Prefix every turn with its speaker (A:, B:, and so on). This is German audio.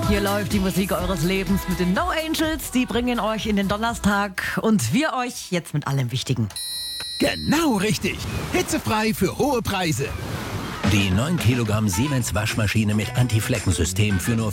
A: Hier läuft die Musik eures Lebens mit den No Angels. Die bringen euch in den Donnerstag und wir euch jetzt mit allem Wichtigen.
B: Genau richtig. Hitzefrei für hohe Preise.
C: Die 9 Kilogramm Siemens Waschmaschine mit Anti-Fleckensystem für nur